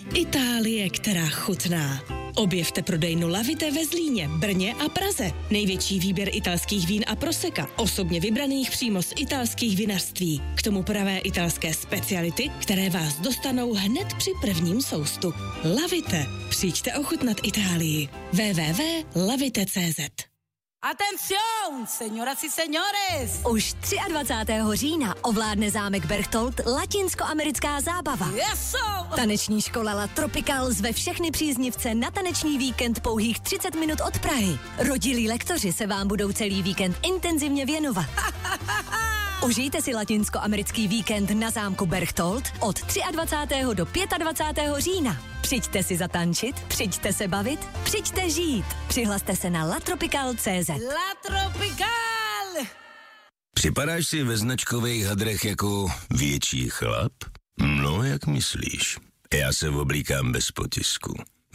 Itálie, která chutná. Objevte prodejnu Lavite ve Zlíně, Brně a Praze. Největší výběr italských vín a proseka, osobně vybraných přímo z italských vinařství. K tomu pravé italské speciality, které vás dostanou hned při prvním soustu. Lavite. Přijďte ochutnat Itálii. www.lavite.cz. Atención, señoras y señores! Už 23. října ovládne zámek Berchtold latinskoamerická zábava. Yes, Taneční škola La Tropical zve všechny příznivce na taneční víkend pouhých 30 minut od Prahy. Rodilí lektoři se vám budou celý víkend intenzivně věnovat. Užijte si latinskoamerický víkend na zámku Berchtold od 23. do 25. října. Přijďte si zatančit, přijďte se bavit, přijďte žít. Přihlaste se na latropical.cz. La Tropical! Připadáš si ve značkových hadrech jako větší chlap? No, jak myslíš? Já se oblíkám bez potisku.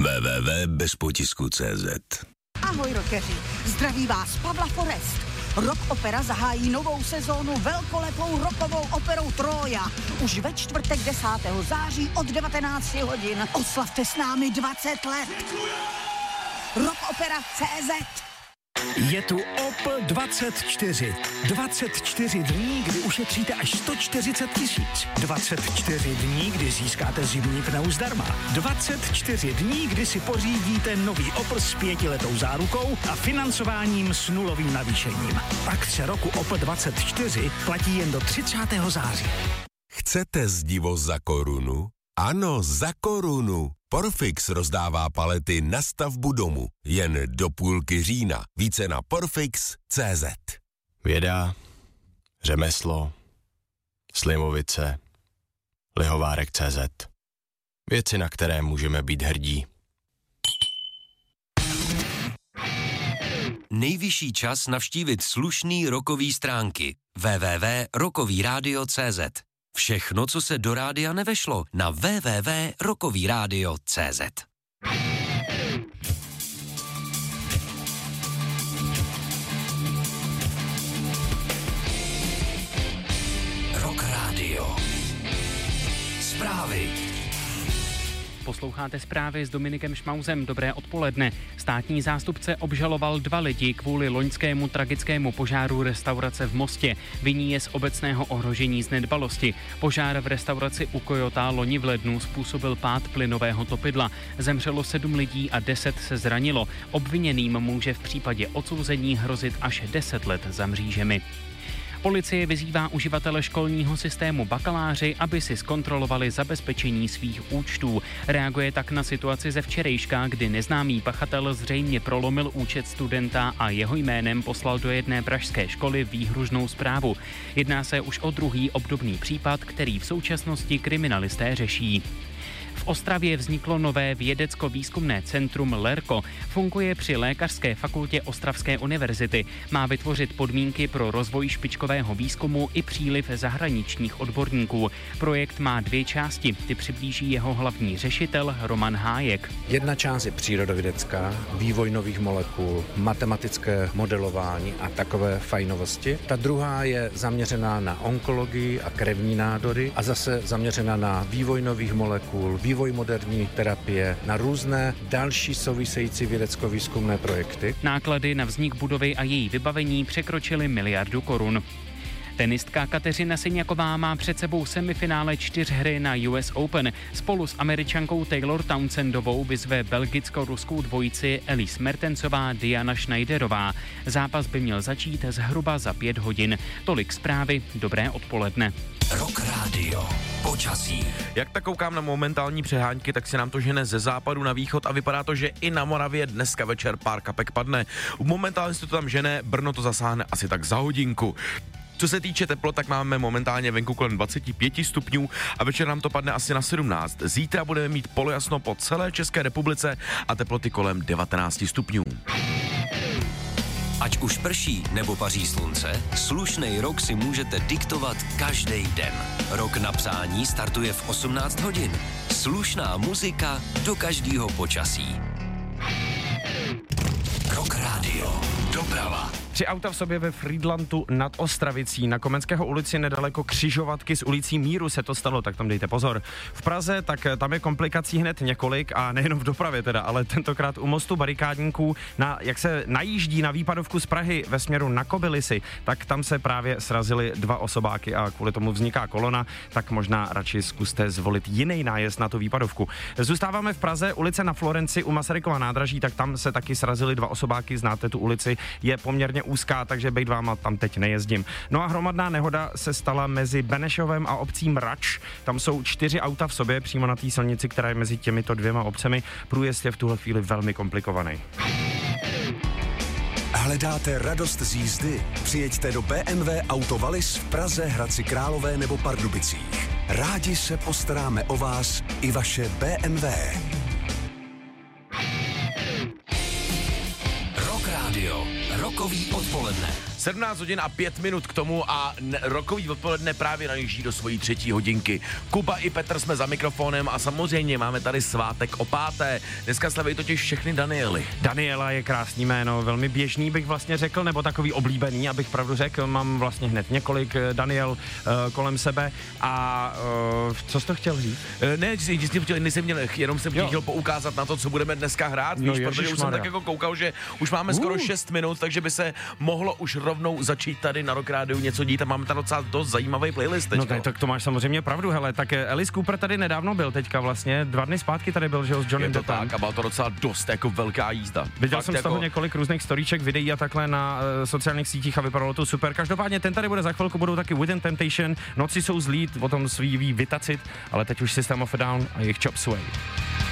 www.bezpotisku.cz. Ahoj rockeři, zdraví vás Pavla Forest. Rock Opera zahájí novou sezónu velkolepou rockovou operou Trója. Už ve čtvrtek 10. září od 19 hodin. Oslavte s námi 20 let. Rockopera.cz. Je tu Opel 24. 24 dní, kdy ušetříte až 140 000. 24 dní, kdy získáte zimní pneu zdarma. 24 dní, kdy si pořídíte nový Opel s 5letou zárukou a financováním s nulovým navýšením. Akce roku Opel 24 platí jen do 30. září. Chcete zdivo za korunu? Ano, za korunu. Porfix rozdává palety na stavbu domu. Jen do půlky října. Více na porfix.cz. Věda, řemeslo, Slimovice, Lihovárek.cz. Věci, na které můžeme být hrdí. Nejvyšší čas navštívit slušný rockový stránky. www.rockovyradio.cz. Všechno, co se do rádia nevešlo, na www.rockovyradio.cz. Rock Radio. Zprávy. Posloucháte zprávy s Dominikem Šmauzem. Dobré odpoledne. Státní zástupce obžaloval 2 lidi kvůli loňskému tragickému požáru restaurace v Mostě. Viní je z obecného ohrožení z nedbalosti. Požár v restauraci u Kojota loni v lednu způsobil pád plynového topidla. Zemřelo 7 lidí a 10 se zranilo. Obviněným může v případě odsouzení hrozit až 10 let za mřížemi. Policie vyzývá uživatele školního systému bakaláři, aby si zkontrolovali zabezpečení svých účtů. Reaguje tak na situaci ze včerejška, kdy neznámý pachatel zřejmě prolomil účet studenta a jeho jménem poslal do jedné pražské školy výhružnou zprávu. Jedná se už o druhý obdobný případ, který v současnosti kriminalisté řeší. V Ostravě vzniklo nové vědecko-výzkumné centrum LERKO. Funguje při Lékařské fakultě Ostravské univerzity. Má vytvořit podmínky pro rozvoj špičkového výzkumu i příliv zahraničních odborníků. Projekt má 2 části. Ty přiblíží jeho hlavní řešitel Roman Hájek. Jedna část je přírodovědecká, vývoj nových molekul, matematické modelování a takové fajnovosti. Ta druhá je zaměřená na onkologii a krevní nádory a zase zaměřená na vývoj nových molekul, vývoj moderní terapie, na různé další související vědecko-výzkumné projekty. Náklady na vznik budovy a její vybavení překročily 1 miliardu korun. Tenistka Kateřina Siniaková má před sebou semifinále 4 na US Open. Spolu s Američankou Taylor Townsendovou vyzve belgicko-ruskou dvojici Elise Mertensová, Diana Schneiderová. Zápas by měl začít zhruba za 5 hodin. Tolik zprávy, dobré odpoledne. Rock Radio. Počasí. Jak tak koukám na momentální přehánky, tak se nám to žene ze západu na východ a vypadá to, že i na Moravě dneska večer pár kapek padne. Momentálně se to tam žene, Brno to zasáhne asi tak za hodinku. Co se týče teplot, tak máme momentálně venku kolem 25 stupňů a večer nám to padne asi na 17. Zítra budeme mít polojasno po celé České republice a teploty kolem 19 stupňů. Ať už prší nebo paří slunce, slušnej rok si můžete diktovat každý den. Rok na přání startuje v 18 hodin. Slušná muzika do každého počasí. Rock Radio. Doprava. 3 auta v sobě ve Frýdlantu nad Ostravicí. Na Komenského ulici nedaleko křižovatky s ulicí Míru se to stalo, tak tam dejte pozor. V Praze, tak tam je komplikací hned několik a nejenom v dopravě teda, ale tentokrát u mostu barikádníků, jak se najíždí na výpadovku z Prahy ve směru na Kobylisy, tak tam se právě srazily 2 osobáky a kvůli tomu vzniká kolona, tak možná radši zkuste zvolit jiný nájezd na tu výpadovku. Zůstáváme v Praze, ulice na Florenci u Masarykova nádraží, tak tam se taky srazily 2 osobáky, znáte tu ulici, je poměrně úzká, takže bejt váma, tam teď nejezdím. No a hromadná nehoda se stala mezi Benešovem a obcí Mrač. Tam jsou 4 auta v sobě přímo na té silnici, která je mezi těmito 2 obcemi. Průjezd je v tuhle chvíli velmi komplikovaný. Hledáte radost z jízdy? Přijeďte do BMW Auto Wallis v Praze, Hradci Králové nebo Pardubicích. Rádi se postaráme o vás i vaše BMW. Rock Radio. Rokový odpoledne. 17 hodin a 5 minut k tomu a rokový odpoledne právě najíždí do svojí 3. hodinky. Kuba i Petr jsme za mikrofonem a samozřejmě máme tady svátek o 5. Dneska slaví totiž všechny Daniely. Daniela je krásný jméno, velmi běžný bych vlastně řekl, nebo takový oblíbený, abych pravdu řekl. Mám vlastně hned několik Daniel kolem sebe a co jsi to chtěl říct? Jenom jsem chtěl poukázat na to, co budeme dneska hrát, víš, protože už jsem tak jako koukal, že už máme skoro 6 minut, takže by se mohlo už rovnou začít tady na Rock Rádiu něco dít a máme tam docela dost zajímavý playlist teďko. No tak to máš samozřejmě pravdu, hele, tak Alice Cooper tady nedávno byl teďka vlastně, 2 dny zpátky tady byl, že ho s Johnnym Deppem. Tak a byla to docela dost jako velká jízda. Viděl jsem z toho několik různých storíček, videí a takhle na sociálních sítích a vypadalo to super. Každopádně ten tady bude za chvilku, budou taky Within Temptation, Noci jsou zlí, o tom svý vytacit, ale teď už System of a Down a jejich Chop Suey.